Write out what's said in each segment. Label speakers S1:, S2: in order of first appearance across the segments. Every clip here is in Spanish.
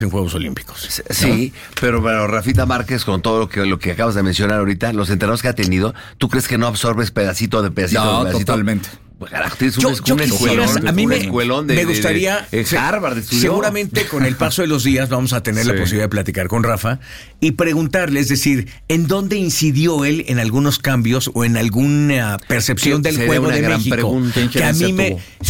S1: en Juegos Olímpicos.
S2: Sí, ¿no? pero Rafita Márquez, con todo lo que acabas de mencionar ahorita, los entrenadores que ha tenido, ¿tú crees que no absorbes pedacito de pedacito?
S3: No,
S2: de pedacito?
S3: totalmente.
S1: A mí me gustaría,
S2: Harvard estudió.
S1: Seguramente con el paso de los días vamos a tener la posibilidad de platicar con Rafa y preguntarle, es decir, ¿en dónde incidió él en algunos cambios o en alguna percepción del juego de México?
S2: Pregunta.
S1: Que a mí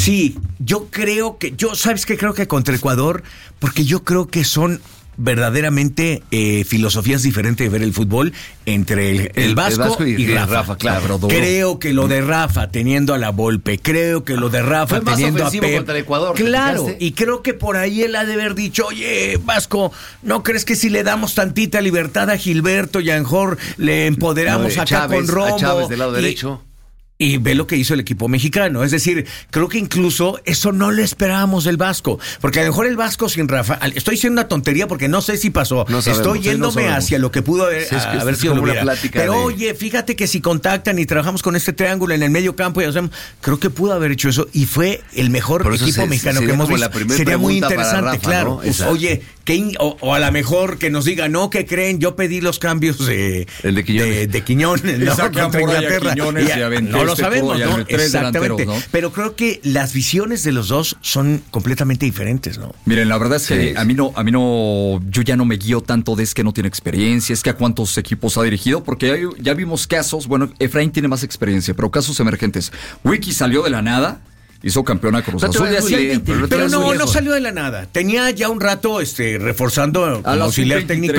S1: ¿sabes qué? Creo que contra Ecuador, porque yo creo que son verdaderamente filosofías diferentes de ver el fútbol entre el Vasco y Rafa.
S2: Claro.
S1: Creo que lo de Rafa teniendo a la Volpe, creo que lo de Rafa teniendo a Pep,
S2: contra Ecuador,
S1: claro, y creo que por ahí él ha de haber dicho, oye, Vasco, ¿no crees que si le damos tantita libertad a Gilberto y a Anjor le empoderamos acá
S2: Chávez,
S1: con Romo?
S2: A Chávez del lado derecho.
S1: Y ve lo que hizo el equipo mexicano. Es decir, creo que incluso eso no lo esperábamos del Vasco. Porque a lo mejor el Vasco sin Rafa... Estoy diciendo una tontería porque no sé si pasó.
S2: No sabemos,
S1: estoy yéndome hacia lo que pudo haber sido
S2: como una plática.
S1: Pero oye, fíjate que si contactan y trabajamos con este triángulo en el medio campo, creo que pudo haber hecho eso. Y fue el mejor equipo mexicano que hemos visto.
S2: Sería
S1: muy interesante,
S2: Rafa,
S1: claro.
S2: ¿no?
S1: Oye, o a lo mejor que nos diga, no, ¿qué creen? Yo pedí los cambios de Quiñones, ¿no? Contra Inglaterra. No lo sabemos, ¿no? Exactamente. ¿No? Pero creo que las visiones de los dos son completamente diferentes, ¿no?
S3: Miren, la verdad es que a mí no, yo ya no me guío tanto de es que no tiene experiencia, es que a cuántos equipos ha dirigido, porque ya vimos casos, bueno, Efraín tiene más experiencia, pero casos emergentes. Wiki salió de la nada. Hizo campeón a Cruz Azul.
S1: Pero no salió de la nada. Tenía ya un rato reforzando como auxiliar técnico.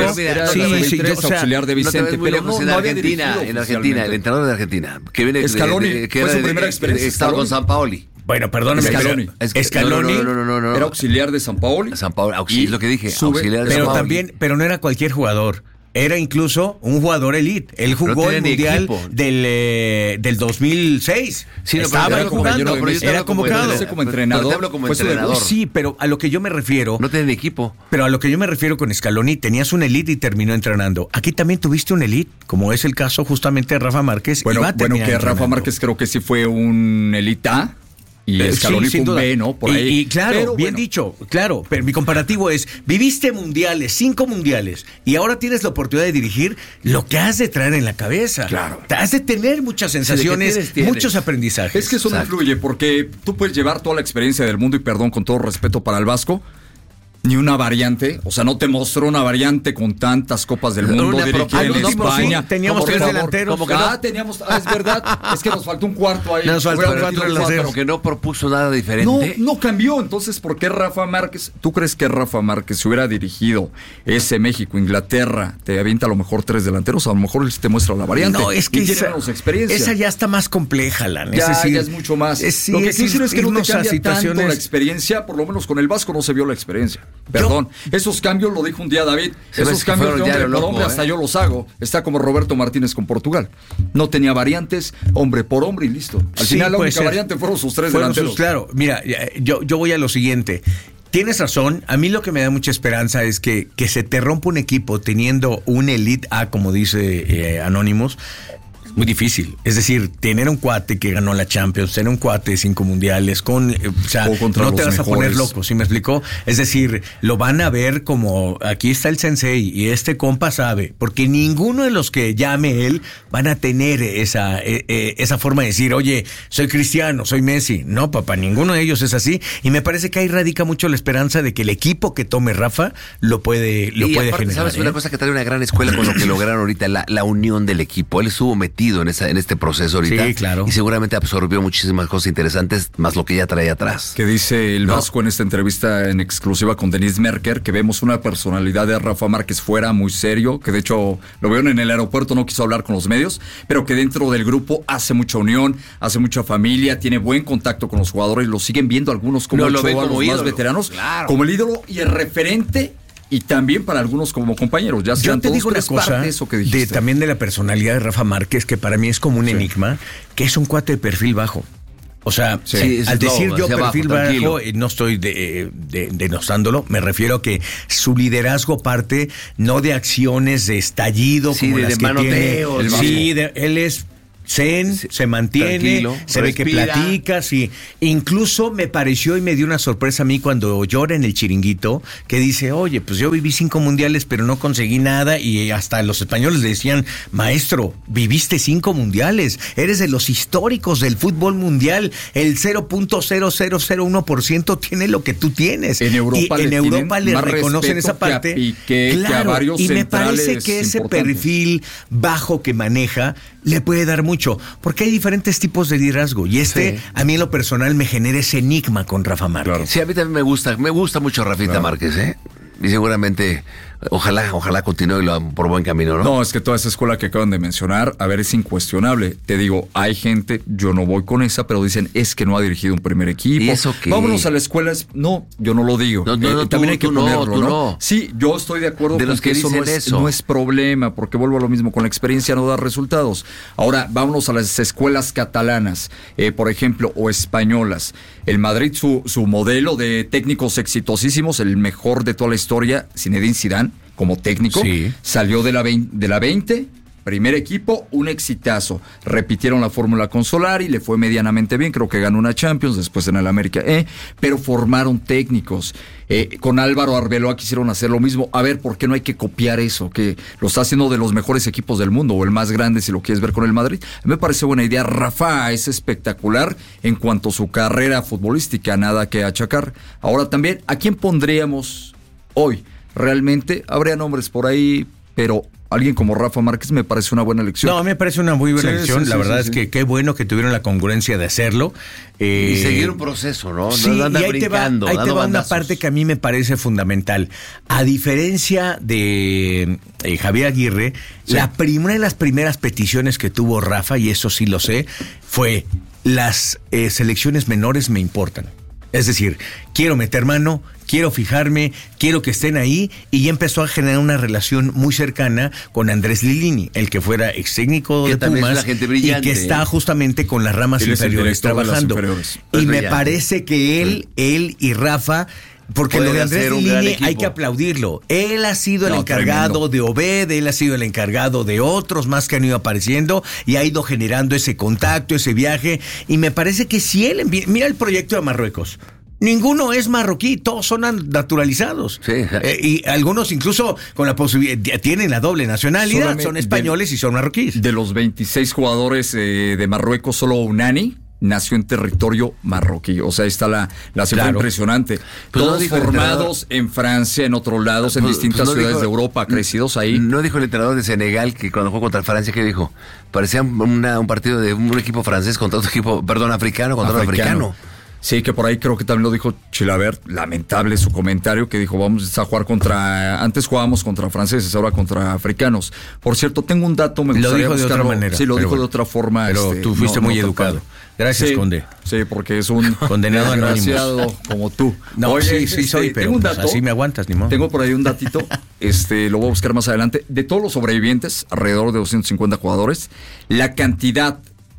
S3: Auxiliar de Vicente.
S2: Pero no había dirigido en Argentina, el entrenador de Argentina. Que viene
S3: Scaloni,
S2: que fue su primera experiencia. Estaba con Sampaoli.
S1: Bueno, perdóname.
S3: Scaloni era auxiliar de Sampaoli.
S2: Es lo que dije. Auxiliar de
S1: Sampaoli. Pero no era cualquier jugador. Era incluso un jugador elite. Él jugó el Mundial del 2006.
S2: Sí,
S1: estaba jugando, era convocado.
S3: Como entrenador.
S1: Sí, pero a lo que yo me refiero...
S2: No tenía equipo.
S1: Pero a lo que yo me refiero con Scaloni, tenías un elite y terminó entrenando. Aquí también tuviste un elite, como es el caso justamente de Rafa Márquez.
S3: Bueno, que Rafa Márquez creo que sí fue un elite A. Y Scaloni fue un B, ¿no? Por ahí.
S1: Y claro, pero, bien dicho, claro, pero mi comparativo es, viviste mundiales, 5 mundiales, y ahora tienes la oportunidad de dirigir lo que has de traer en la cabeza.
S3: Claro.
S1: Has de tener muchas sensaciones, muchos aprendizajes.
S3: Es que eso no influye, porque tú puedes llevar toda la experiencia del mundo, y perdón, con todo respeto para el Vasco, ni una variante, o sea, no te mostró una variante con tantas copas del mundo en España.
S1: Sí, teníamos 3 delanteros.
S3: Es verdad, es que nos faltó un cuarto ahí.
S1: Nos faltó un cuarto delanteros.
S2: Como que no propuso nada diferente.
S3: No cambió, entonces, ¿por qué Rafa Márquez? ¿Tú crees que Rafa Márquez, si hubiera dirigido ese México, Inglaterra, te avienta a lo mejor 3 delanteros? A lo mejor él te muestra la variante.
S1: No, es que
S3: esa
S1: ya está más compleja, Lan.
S3: Ya es mucho más. Lo que quiero es que no te cambia tanto la experiencia, por lo menos con el Vasco no se vio la experiencia. Perdón, esos cambios, lo dijo un día David, esos cambios de hombre por hombre hasta yo los hago. Está como Roberto Martínez con Portugal. No tenía variantes, hombre por hombre y listo. Al final la única variante fueron sus 3 delanteros.
S1: Claro, mira, yo voy a lo siguiente. Tienes razón, a mí lo que me da mucha esperanza es que se te rompa un equipo teniendo un Elite A, como dice Anonymous. Muy difícil. Es decir, tener un cuate que ganó la Champions, tener un cuate de 5 mundiales, no te vas a poner loco, ¿sí me explicó? Es decir, lo van a ver como, aquí está el sensei y este compa sabe, porque ninguno de los que llame él van a tener esa forma de decir, oye, soy Cristiano, soy Messi. No, papá, ninguno de ellos es así. Y me parece que ahí radica mucho la esperanza de que el equipo que tome Rafa lo puede generar.
S2: ¿Sabes? Una cosa que trae una gran escuela con lo que lograron ahorita, la unión del equipo. Él estuvo metido en este proceso ahorita.
S1: Sí, claro.
S2: Y seguramente absorbió muchísimas cosas interesantes, más lo que ya trae atrás.
S3: Que dice el Vasco en esta entrevista en exclusiva con Denise Merker, que vemos una personalidad de Rafa Márquez fuera muy serio, que de hecho lo vieron en el aeropuerto, no quiso hablar con los medios, pero que dentro del grupo hace mucha unión, hace mucha familia, tiene buen contacto con los jugadores, lo siguen viendo algunos como
S2: lo ven como
S3: los
S2: ídolo,
S3: más veteranos,
S2: claro,
S3: como el ídolo y el referente. Y también para algunos como compañeros, ya sean
S1: yo te
S3: todos
S1: digo una cosa
S3: eso que dijiste.
S1: También de la personalidad de Rafa Márquez, que para mí es como un enigma, que es un cuate de perfil bajo. O sea, al decir yo perfil bajo, no estoy denostándolo, me refiero a que su liderazgo parte no de acciones de estallido como las que tiene. Él es se mantiene, se ve que platicas y incluso me pareció y me dio una sorpresa a mí cuando llora en el Chiringuito, que dice, oye, pues yo viví 5 mundiales pero no conseguí nada, y hasta los españoles le decían, maestro, viviste 5 mundiales, eres de los históricos del fútbol mundial, el 0.0001% tiene lo que tú tienes.
S3: En Europa,
S1: le reconocen esa parte.
S3: Claro,
S1: y me parece que ese perfil bajo que maneja le puede dar mucho, porque hay diferentes tipos de liderazgo, y a mí en lo personal me genera ese enigma con Rafa Márquez.
S2: Claro. Sí, a mí también me gusta mucho Rafita Márquez, y seguramente ojalá continúe por buen camino, ¿no?
S3: No, es que toda esa escuela que acaban de mencionar, a ver, es incuestionable. Te digo, hay gente, yo no voy con esa, pero dicen, es que no ha dirigido un primer equipo.
S2: ¿Y eso qué?
S3: Vámonos a la escuela. No, yo no lo digo. También hay que ponerlo, ¿no? Sí, yo estoy de acuerdo
S2: con que eso
S3: no es problema, porque vuelvo a lo mismo, con la experiencia no da resultados. Ahora, vámonos a las escuelas catalanas, por ejemplo, o españolas. El Madrid, su modelo de técnicos exitosísimos, el mejor de toda la historia, Zinedine Zidane, como técnico, salió de la 20, primer equipo, un exitazo. Repitieron la fórmula con Solari, le fue medianamente bien, creo que ganó una Champions, después en el América, pero formaron técnicos. Con Álvaro Arbeloa quisieron hacer lo mismo. A ver, ¿por qué no hay que copiar eso? Que lo está haciendo de los mejores equipos del mundo, o el más grande si lo quieres ver con el Madrid. Me parece buena idea. Rafa es espectacular en cuanto a su carrera futbolística, nada que achacar. Ahora también, ¿a quién pondríamos hoy? Realmente habría nombres por ahí, pero alguien como Rafa Márquez me parece una buena elección.
S1: No, me parece una muy buena elección. La verdad es que qué bueno que tuvieron la congruencia de hacerlo.
S2: Y seguir un proceso, ¿no?
S1: Sí, y ahí te va una parte que a mí me parece fundamental. A diferencia de Javier Aguirre, una de las primeras peticiones que tuvo Rafa, y eso sí lo sé, fue las selecciones menores me importan. Es decir, quiero meter mano, quiero fijarme, quiero que estén ahí, y ya empezó a generar una relación muy cercana con Andrés Lilini, el que fuera ex técnico de Pumas,
S2: es gente brillante,
S1: y que está justamente con las ramas inferiores trabajando. Y me parece que él y Rafa, porque lo de Andrés Lilini hay que aplaudirlo. Él ha sido el encargado de Obed, él ha sido el encargado de otros más que han ido apareciendo, y ha ido generando ese contacto, ese viaje, y me parece que si él mira el proyecto de Marruecos. Ninguno es marroquí, todos son naturalizados.
S2: Sí.
S1: Y algunos incluso con la posibilidad, tienen la doble nacionalidad, solamente son españoles y son marroquíes.
S3: De los 26 jugadores de Marruecos, solo Unani nació en territorio marroquí. O sea, ahí está la cifra impresionante.
S2: Pues
S3: todos formados en Francia, en otros lados, en distintas ciudades de Europa, crecidos ahí.
S2: No dijo el entrenador de Senegal que cuando jugó contra Francia, ¿qué dijo? Parecía un partido de un equipo francés contra otro equipo, africano contra otro africano.
S3: Sí, que por ahí creo que también lo dijo Chilavert, lamentable su comentario, que dijo, vamos a jugar antes jugábamos contra franceses, ahora contra africanos. Por cierto, tengo un dato, me gustaría
S1: buscarlo. Lo dijo de otra manera.
S3: Sí, lo dijo de otra forma.
S1: Pero tú fuiste muy educado. Gracias, Conde.
S3: Sí, porque es un
S1: condenado
S3: desgraciado como tú.
S1: No, oye, sí soy, pero tengo un dato, así me aguantas, ni modo.
S3: Tengo por ahí un datito, lo voy a buscar más adelante. De todos los sobrevivientes, alrededor de 250 jugadores, la cantidad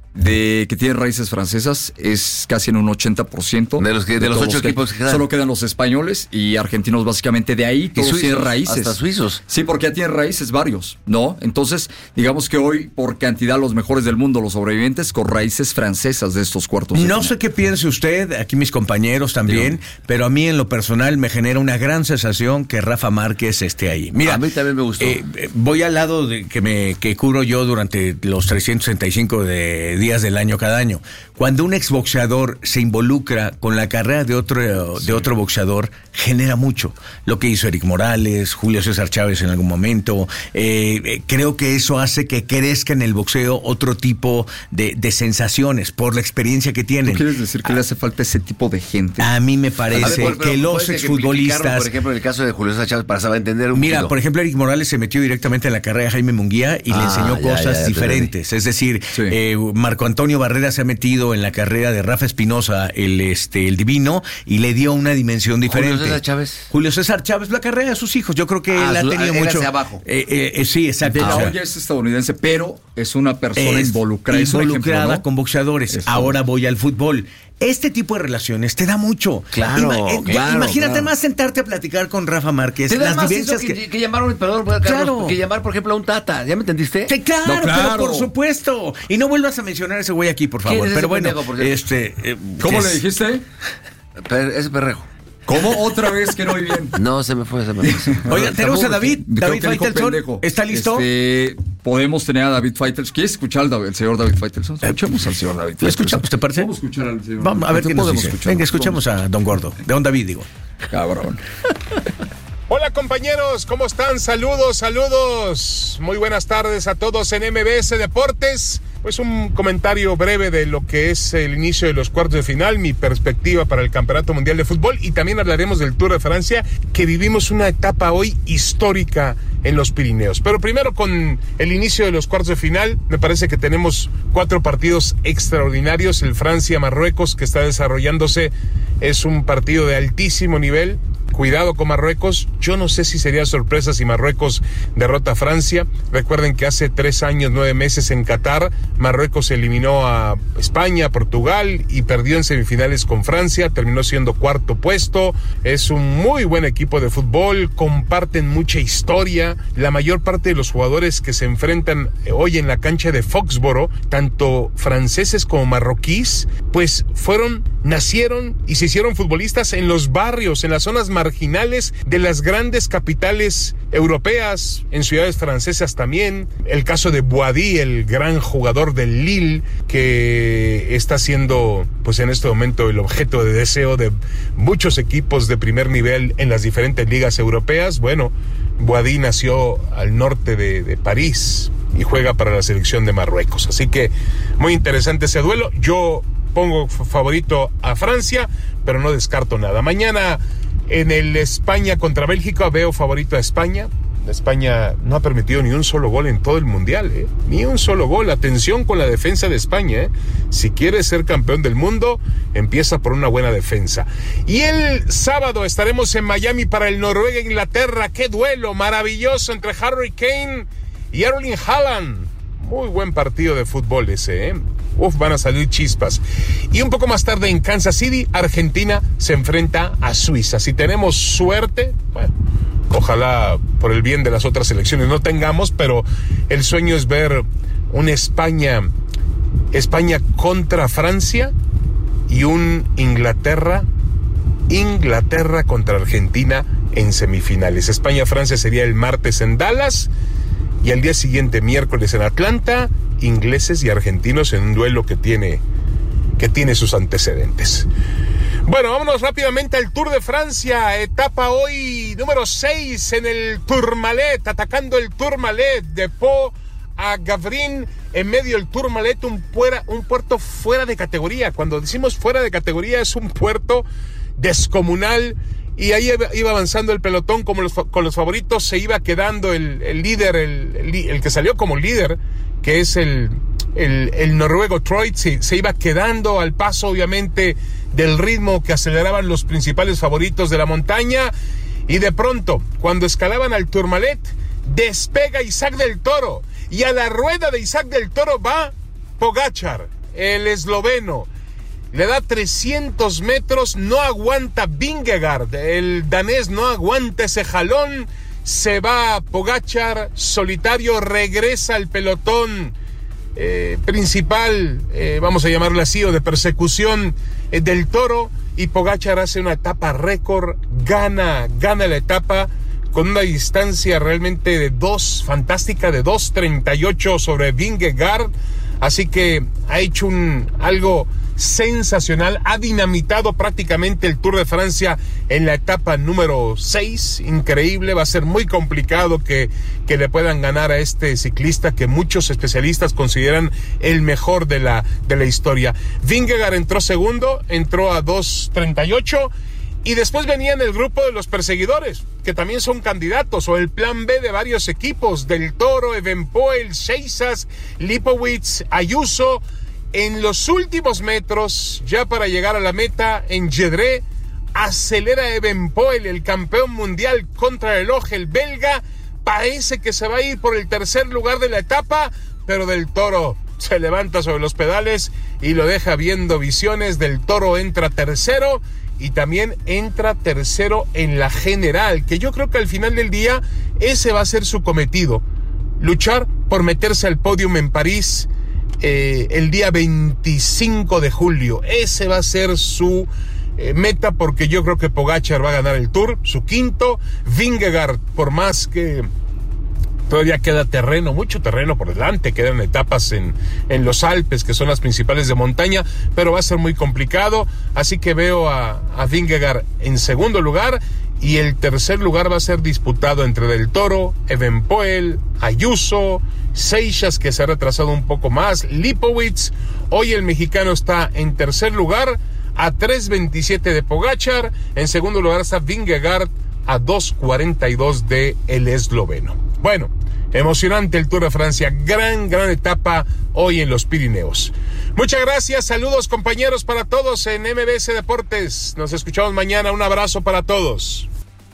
S3: que tienen raíces francesas es casi en un 80%.
S2: De los 8 equipos que quedan.
S3: Solo quedan los españoles y argentinos, básicamente. De ahí todos tienen raíces.
S2: Hasta suizos.
S3: Sí, porque ya tienen raíces varios, ¿no? Entonces, digamos que hoy, por cantidad, los mejores del mundo, los sobrevivientes, con raíces francesas de estos cuartos.
S1: No sé qué piense usted, aquí mis compañeros también, pero a mí en lo personal me genera una gran sensación que Rafa Márquez esté ahí. Mira,
S2: a mí también me gustó.
S1: Voy al lado que cubro yo durante los 365 días del año cada año. Cuando un exboxeador se involucra con la carrera de otro boxeador, genera mucho. Lo que hizo Eric Morales, Julio César Chávez en algún momento. Creo que eso hace que crezca en el boxeo otro tipo de sensaciones por la experiencia que tienen.
S3: ¿Tú quieres decir que le hace falta ese tipo de gente?
S1: A mí me parece que los exfutbolistas...
S2: Por ejemplo, en el caso de Julio César Chávez, para entender un
S1: poquito. Por ejemplo, Eric Morales se metió directamente en la carrera de Jaime Munguía y le enseñó cosas diferentes. Es decir, Marco Antonio Barrera se ha metido en la carrera de Rafa Espinosa, el Divino, y le dio una dimensión diferente. Julio César Chávez, la carrera de sus hijos. Yo creo que él ha tenido mucho.
S2: Hacia abajo.
S1: Sí, exacto.
S3: Ya es estadounidense, pero es una persona involucrada
S1: con boxeadores. Ahora voy al fútbol. este tipo de relaciones te da mucho.
S2: Claro,
S1: Imagínate más sentarte a platicar con Rafa Márquez.
S2: Te da las vivencias que llamaron, perdón, Carlos, que llamar, por ejemplo, a un Tata. ¿Ya me entendiste?
S1: Sí, claro, pero por supuesto. Y no vuelvas a mencionar a ese güey aquí, por favor. Pero bueno,
S3: ¿cómo le dijiste?
S2: Ese perrejo.
S3: ¿Cómo? Otra vez que no oí bien.
S2: No, se me fue.
S1: Oigan, tenemos a David Faitelson. ¿Está listo?
S3: Podemos tener a David Faitelson. ¿Quieres escuchar al señor David Faitelson? Escuchemos al señor David Faitelson.
S1: ¿Lo escuchamos, te parece?
S3: Vamos a escuchar al señor.
S1: Vamos a ver qué nos dice. Venga, escuchemos a don Gordo. De don David, digo.
S3: Cabrón.
S4: Hola compañeros, ¿cómo están? Saludos. Muy buenas tardes a todos en MBS Deportes. Pues un comentario breve de lo que es el inicio de los cuartos de final, mi perspectiva para el Campeonato Mundial de Fútbol, y también hablaremos del Tour de Francia, que vivimos una etapa hoy histórica en los Pirineos. Pero primero, con el inicio de los cuartos de final, me parece que tenemos 4 partidos extraordinarios. El Francia-Marruecos, que está desarrollándose, es un partido de altísimo nivel. Cuidado con Marruecos. Yo no sé si sería sorpresa si Marruecos derrota a Francia. Recuerden que hace 3 años, 9 meses en Qatar, Marruecos eliminó a España, Portugal y perdió en semifinales con Francia. Terminó siendo 4º puesto. Es un muy buen equipo de fútbol. Comparten mucha historia. La mayor parte de los jugadores que se enfrentan hoy en la cancha de Foxboro, tanto franceses como marroquíes, pues nacieron y se hicieron futbolistas en los barrios, en las zonas marginales de las grandes capitales europeas, en ciudades francesas también. El caso de Boadi, el gran jugador del Lille, que está siendo pues en este momento el objeto de deseo de muchos equipos de primer nivel en las diferentes ligas europeas. Bueno, Boadi nació al norte de París y juega para la selección de Marruecos, así que muy interesante ese duelo. Yo pongo favorito a Francia, pero no descarto nada. Mañana en el España contra Bélgica veo favorito a España. España no ha permitido ni un solo gol en todo el Mundial, ni un solo gol. Atención con la defensa de España, Si quieres ser campeón del mundo, empieza por una buena defensa. Y el sábado estaremos en Miami para el Noruega-Inglaterra. ¡Qué duelo maravilloso entre Harry Kane y Erling Haaland! Muy buen partido de fútbol ese, van a salir chispas. Y un poco más tarde en Kansas City, Argentina se enfrenta a Suiza. Si tenemos suerte, bueno, ojalá por el bien de las otras selecciones no tengamos, pero el sueño es ver un España contra Francia y un Inglaterra contra Argentina en semifinales. España-Francia sería el martes en Dallas y al día siguiente, miércoles, en Atlanta, ingleses y argentinos en un duelo que tiene sus antecedentes. Bueno, vámonos rápidamente al Tour de Francia, etapa hoy número 6 en el Tourmalet, atacando el Tourmalet de Pau a Gavrin, en medio del Tourmalet, un puerto fuera de categoría. Cuando decimos fuera de categoría, es un puerto descomunal. Y ahí iba avanzando el pelotón con los favoritos, se iba quedando el líder, el que salió como líder, que es el noruego Troy, se iba quedando al paso, obviamente, del ritmo que aceleraban los principales favoritos de la montaña. Y de pronto, cuando escalaban al Tourmalet, despega Isaac del Toro. Y a la rueda de Isaac del Toro va Pogačar, el esloveno. Le da 300 metros, no aguanta Vingegaard, el danés no aguanta ese jalón, se va Pogačar solitario, regresa al pelotón principal, vamos a llamarlo así, o de persecución del Toro, y Pogačar hace una etapa récord, gana la etapa con una distancia realmente fantástica de 2:38 sobre Vingegaard, así que ha hecho algo sensacional, ha dinamitado prácticamente el Tour de Francia en la etapa número 6, increíble. Va a ser muy complicado que le puedan ganar a este ciclista que muchos especialistas consideran el mejor de la historia. Vingegaard entró segundo, entró a 2:38, y después venía en el grupo de los perseguidores, que también son candidatos, o el plan B de varios equipos, del Toro, Evenepoel, Sheisas, Lipowitz, Ayuso. En los últimos metros, ya para llegar a la meta, en Gedré, acelera Evenepoel, el campeón mundial contrarreloj, el belga. Parece que se va a ir por el tercer lugar de la etapa, pero del Toro se levanta sobre los pedales y lo deja viendo visiones. Del Toro entra tercero y también entra tercero en la general, que yo creo que al final del día ese va a ser su cometido, luchar por meterse al podium en París el día 25 de julio. Ese va a ser su meta, porque yo creo que Pogačar va a ganar el Tour, su quinto. Vingegaard, por más que todavía queda terreno, mucho terreno por delante, quedan etapas en los Alpes, que son las principales de montaña, pero va a ser muy complicado, así que veo a Vingegaard en segundo lugar, y el tercer lugar va a ser disputado entre Del Toro, Evenepoel, Ayuso, Seixas, que se ha retrasado un poco más, Lipowitz. Hoy el mexicano está en tercer lugar, a 3.27 de Pogačar. En segundo lugar está Vingegaard, a 2.42 de el esloveno. Bueno, emocionante el Tour de Francia, gran etapa hoy en los Pirineos. Muchas gracias, saludos compañeros para todos en MBS Deportes. Nos escuchamos mañana, un abrazo para todos.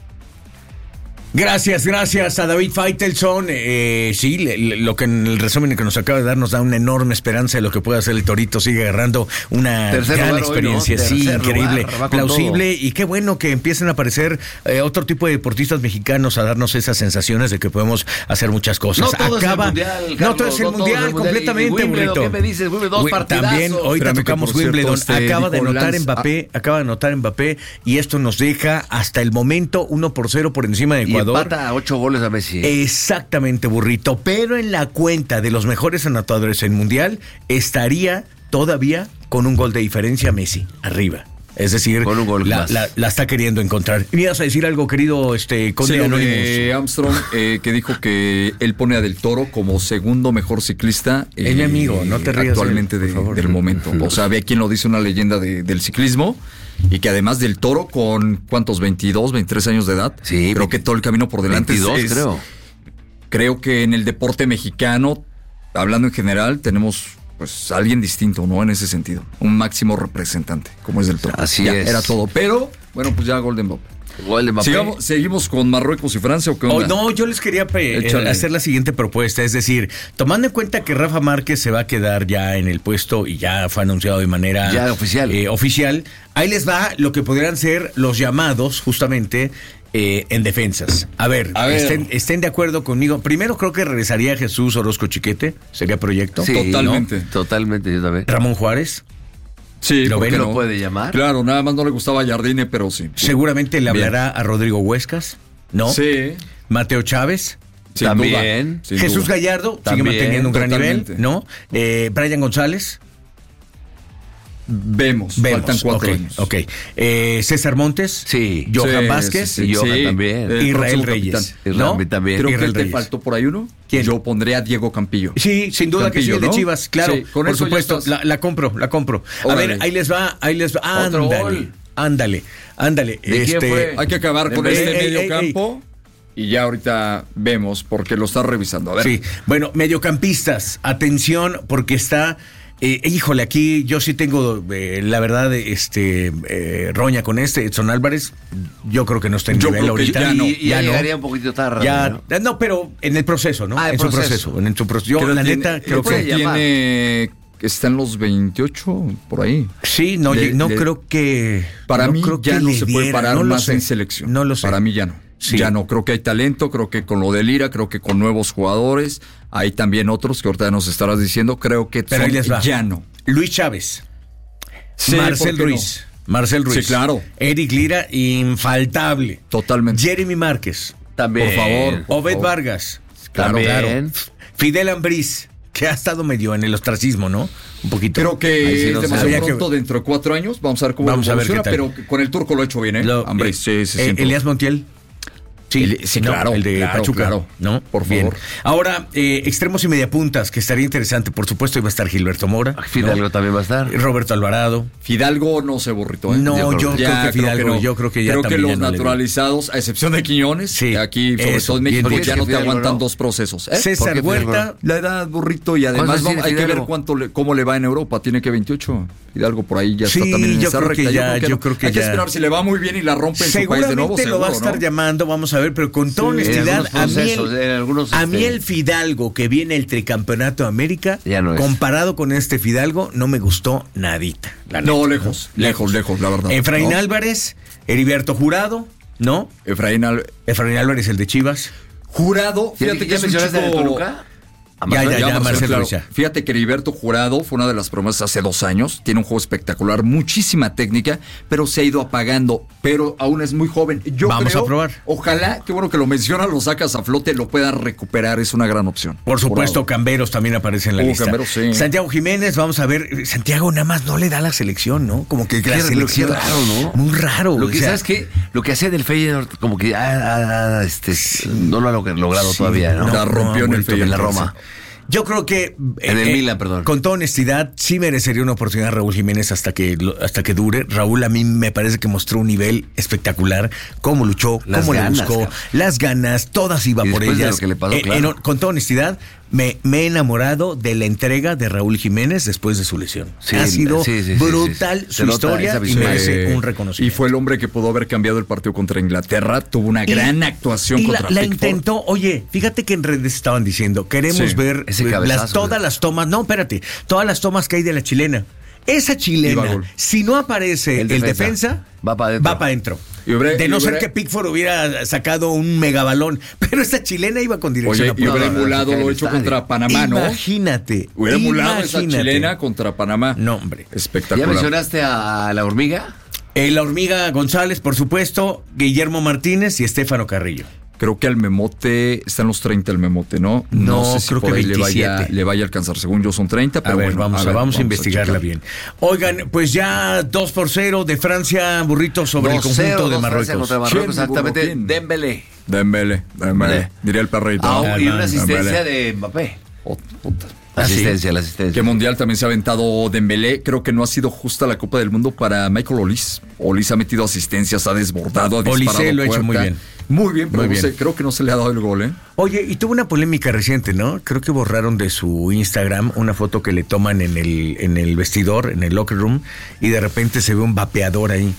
S1: Gracias a David Faitelson. Sí, lo que en el resumen que nos acaba de dar nos da una enorme esperanza de lo que puede hacer el Torito. Sigue agarrando una gran experiencia, hoy, ¿no? Sí, increíble, plausible, y qué bueno que empiecen a aparecer otro tipo de deportistas mexicanos a darnos esas sensaciones de que podemos hacer muchas cosas.
S2: No todo es el mundial, Carlos,
S1: no todo es el mundial, completamente,
S2: Burrito. ¿Qué me dices? Dos partidazos. También hoy
S1: tocamos Wimbledon. Acaba de anotar Mbappé, y esto nos deja hasta el momento 1-0 por encima de Ecuador.
S2: Empata a 8 goles a Messi.
S1: Exactamente, Burrito. Pero en la cuenta de los mejores anotadores en Mundial estaría todavía con un gol de diferencia Messi arriba. Es decir,
S2: con un gol
S1: la está queriendo encontrar. ¿Me ibas a decir algo, querido Conde Anonymous?
S3: Armstrong, que dijo que él pone a Del Toro como segundo mejor ciclista.
S1: Es mi amigo, no te rías.
S3: Actualmente por favor, del momento. O sea, ve quién lo dice, una leyenda del ciclismo. Y que además Del Toro, con ¿cuántos? 22, 23 años de edad.
S2: Sí,
S3: creo que todo el camino por delante
S2: 22, creo.
S3: Creo que en el deporte mexicano, hablando en general, tenemos pues alguien distinto, ¿no? En ese sentido. Un máximo representante, como es Del Toro.
S2: Así es.
S3: Era todo. Pero, bueno, pues ya Golden Bob. ¿Seguimos con Marruecos y Francia o qué onda?
S1: No, yo les quería hacer la siguiente propuesta, es decir, tomando en cuenta que Rafa Márquez se va a quedar ya en el puesto y ya fue anunciado de manera
S2: ya oficial,
S1: ahí les va lo que podrían ser los llamados justamente en defensas. A ver. Estén de acuerdo conmigo. Primero creo que regresaría Jesús Orozco Chiquete, sería proyecto.
S2: Sí, totalmente, yo también.
S1: Ramón Juárez.
S2: Sí, ¿lo puede llamar?
S3: Claro, nada más no le gustaba Jardine, pero sí.
S1: Seguramente le hablará a Rodrigo Huescas, ¿no?
S3: Sí.
S1: Mateo Chávez.
S2: También.
S1: Jesús Gallardo, sigue manteniendo un gran nivel, ¿no? Brian González.
S3: Vemos. Faltan 4 años.
S1: Ok. César Montes.
S2: Sí.
S1: Johan Vázquez.
S2: Sí, Johan también.
S1: Israel Reyes.
S2: ¿No? También.
S3: Creo que te faltó por ahí uno.
S1: ¿Quién?
S3: Yo pondría a Diego Campillo.
S1: Sí, sin duda Campillo, que sí, el de Chivas, claro. Sí, por supuesto, la compro. Órale. A ver, ahí les va. Ándale.
S2: ¿De quién fue?
S3: Hay que acabar con este medio campo. Y ya ahorita vemos, porque lo está revisando. A ver.
S1: Sí, bueno, mediocampistas, atención, porque está... híjole, aquí yo sí tengo, la verdad, roña con Edson Álvarez. Yo creo que no está en nivel ahorita.
S2: Ya llegaría un poquito tarde.
S1: No, pero en el proceso, ¿no? En su proceso. Yo, la neta, creo que
S3: está en los 28, por ahí.
S1: Sí, creo que...
S3: Para mí ya no se puede parar más en selección.
S1: No lo sé.
S3: Para mí ya no. Sí. Ya no, creo que hay talento, creo que con lo de Lira, creo que con nuevos jugadores, hay también otros que ahorita nos estarás diciendo, creo que ya no.
S1: Luis Chávez, sí, Marcel Ruiz,
S3: sí, claro.
S1: Eric Lira, infaltable.
S3: Totalmente.
S1: Jeremy Márquez,
S2: también.
S1: Por favor. Obed Vargas,
S2: claro.
S1: Fidel Ambriz, que ha estado medio en el ostracismo, ¿no? Un poquito.
S3: Creo que es demasiado pronto, dentro de 4 años, vamos a ver cómo evoluciona, pero con el turco lo ha hecho bien, ¿eh? Ambriz, sí.
S1: Elías Montiel. Sí,
S3: claro.
S1: El de Pachuca,
S3: claro.
S1: ¿no?
S3: Por favor.
S1: Ahora, extremos y mediapuntas, que estaría interesante. Por supuesto, iba a estar Gilberto Mora.
S2: Fidalgo también va a estar.
S1: Roberto Alvarado.
S3: Fidalgo no se Burrito, ¿eh?
S1: No, yo creo que Fidalgo, yo creo que ya
S3: creo
S1: también.
S3: Creo que los naturalizados, a excepción de Quiñones,
S1: sí,
S3: aquí, sobre todo en México, ya no te aguantan 2 procesos.
S1: César Huerta.
S3: La edad, Burrito, y además hay que ver cómo le va en Europa. Tiene que 28. Fidalgo por ahí ya está también en esa recta.
S1: Yo creo que
S3: hay que esperar si le va muy bien y la rompe en su país de nuevo.
S1: Seguramente lo va a estar llamando. Vamos a a ver, pero con toda honestidad, a mí el Fidalgo que viene el tricampeonato de América, comparado con este Fidalgo, no me gustó nadita.
S3: No, lejos, la verdad.
S1: Efraín Álvarez, Heriberto Jurado, ¿no?
S3: Efraín
S1: Álvarez, el de Chivas.
S3: Jurado, fíjate que es un chico...
S2: de Toluca.
S3: Ya, Marcelo. Fíjate que Heriberto Jurado fue una de las promesas hace 2 años. Tiene un juego espectacular, muchísima técnica, pero se ha ido apagando. Pero aún es muy joven.
S1: Vamos a probar.
S3: Ojalá, qué bueno que lo mencionas, lo sacas a flote, lo puedas recuperar. Es una gran opción.
S1: Por supuesto, Camberos también aparece en la lista.
S3: Camberos, sí.
S1: Santiago Jiménez, vamos a ver. Santiago nada más no le da la selección, ¿no? Como que la selección.
S2: Raro, ¿no?
S1: Muy raro.
S2: ¿Sabes qué? Lo que hacía del Feyenoord, como que no lo ha logrado todavía, ¿no?
S3: La rompió en
S2: la Roma.
S1: Yo creo que
S2: en el Milan, perdón.
S1: Con toda honestidad, sí merecería una oportunidad Raúl Jiménez hasta que dure. Raúl a mí me parece que mostró un nivel espectacular, cómo luchó, cómo le buscó, las ganas, todas iba por ellas.
S2: De lo que le pasó, claro.
S1: Con toda honestidad, me he enamorado de la entrega de Raúl Jiménez después de su lesión. Ha sido brutal su historia y merece un reconocimiento.
S3: Y fue el hombre que pudo haber cambiado el partido contra Inglaterra. Tuvo una gran actuación contra
S1: la intentó. Oye, fíjate que en redes estaban diciendo, queremos ver todas las tomas. No, espérate, todas las tomas que hay de la chilena. Esa chilena, si no aparece el defensa, va para adentro. De no ser que Pickford hubiera sacado un megabalón, pero esta chilena iba con dirección a
S3: puerta. Hubiera emulado lo hecho contra Panamá, ¿no?
S1: Imagínate.
S3: Hubiera emulado esa chilena contra Panamá.
S1: No, hombre.
S3: Espectacular.
S2: ¿Ya mencionaste a la hormiga?
S1: La hormiga González, por supuesto, Guillermo Martínez y Estefano Carrillo.
S3: Creo que al Memote, están los 30 el Memote, ¿no?
S1: No sé
S3: si
S1: creo que 27.
S3: le vaya a alcanzar. Según yo son 30, pero
S1: vamos a investigarla bien. Oigan, pues ya 2-0 de Francia, burrito sobre el conjunto de Marruecos.
S2: Contra Marruecos, exactamente. Dembélé.
S3: Diría el perrito.
S2: Y una asistencia de Mbappé. La asistencia.
S3: Que mundial también se ha aventado Dembélé. Creo que no ha sido justa la Copa del Mundo para Michael Olise. Olise ha metido asistencias, ha desbordado, ha disparado.
S1: Olise lo ha hecho muy bien.
S3: Muy bien, pero creo que no se le ha dado el gol, ¿eh?
S1: Oye, y tuvo una polémica reciente, ¿no? Creo que borraron de su Instagram una foto que le toman en el vestidor, en el locker room, y de repente se ve un vapeador ahí.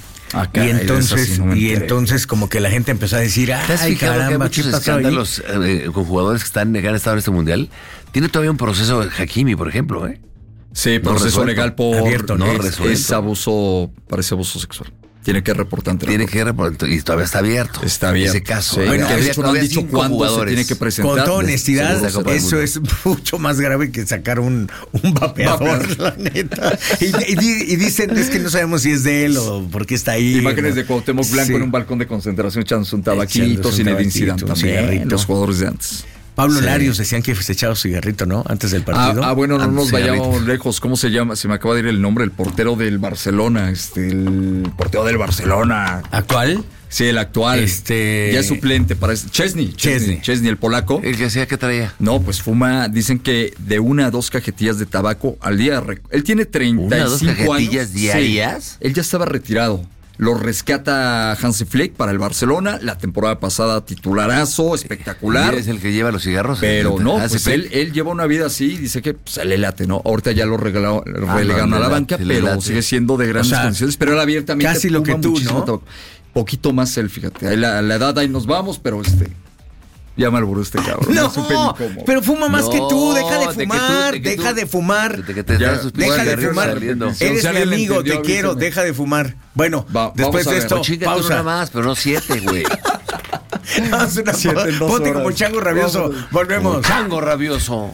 S1: Y entonces como que la gente empezó a decir, ay, caramba,
S2: que hay muchos escándalos con jugadores que han estado en este mundial? Tiene todavía un proceso Hakimi, por ejemplo, ¿eh?
S3: Sí, proceso legal por
S1: abierto, ¿no?
S3: Es abuso, parece abuso sexual. Tiene que reportar.
S2: Y todavía está abierto.
S3: Está abierto.
S2: Ese caso.
S3: Sí. Bueno, de hecho no han dicho cuándo se tiene que presentar.
S1: Con toda honestidad, eso es mucho más grave que sacar un vapeador, la neta. Y dicen, es que no sabemos si es de él o por qué está ahí.
S3: Imágenes de Cuauhtémoc Blanco en un balcón de concentración echándose un tabaquito, Zinedine Zidane también, los jugadores de antes.
S1: Pablo Larios decían que se echaba cigarrito, ¿no? Antes del partido.
S3: Bueno, no nos vayamos lejos. ¿Cómo se llama? Se me acaba de ir el nombre. El portero del Barcelona. El portero del Barcelona.
S1: ¿Actual?
S3: Sí, el actual. Ya es suplente para Chesney, el polaco.
S2: ¿El que hacía qué traía?
S3: No, pues fuma, dicen que de 1 a 2 cajetillas de tabaco al día. Él tiene 35 años.
S2: ¿1 a 2 cajetillas diarias?
S3: Sí, él ya estaba retirado. Lo rescata Hansi Flick para el Barcelona. La temporada pasada titularazo, espectacular.
S2: ¿Y es el que lleva los cigarros?
S3: Pero no, pues él lleva una vida así. Dice que se le late, ¿no? Ahorita ya lo relegaron a la banca, pero sigue siendo de grandes condiciones. Pero él abiertamente
S1: casi lo que tú, ¿no?
S3: Poquito más él, fíjate. Ahí la edad, ahí nos vamos, pero ya me alburó este cabrón.
S1: No, pero fuma más que tú. Deja de fumar. Deja de fumar. Deja de fumar. Eres mi amigo, te quiero. Deja de fumar. Bueno, después de esto, pausa.
S2: Una más, pero no 7, güey.
S1: Ponte como chango rabioso. Volvemos.
S2: Chango rabioso.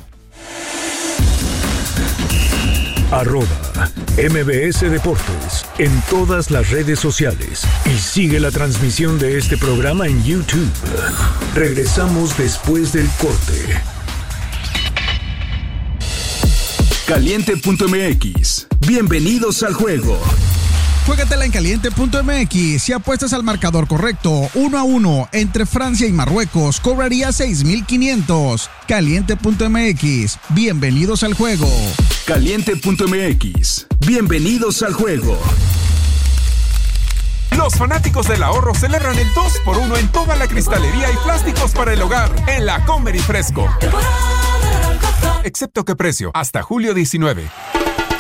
S5: @MBS Deportes en todas las redes sociales y sigue la transmisión de este programa en YouTube. Regresamos después del corte. Caliente.mx. Bienvenidos al juego.
S6: Juégatela en caliente.mx. Si apuestas al marcador correcto, 1-1 entre Francia y Marruecos, cobraría 6,500. Caliente.mx. Bienvenidos al juego.
S5: Caliente.mx. Bienvenidos al juego.
S7: Los fanáticos del ahorro celebran el 2x1 en toda la cristalería y plásticos para el hogar en la Comer y Fresco. Excepto que precio, hasta julio 19.